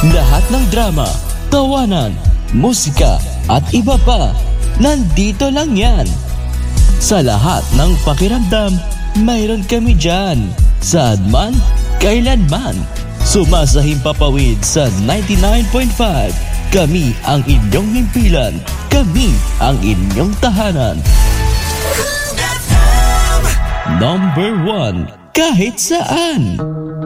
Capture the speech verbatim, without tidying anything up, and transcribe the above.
Lahat ng drama, tawanan, musika at iba pa, nandito lang yan. Sa lahat ng pakiramdam, mayroon kami dyan. Saan man, kailanman. Sumasahing papawid sa ninety-nine point five. Kami ang inyong himpilan. Kami ang inyong tahanan. Number one, kahit saan.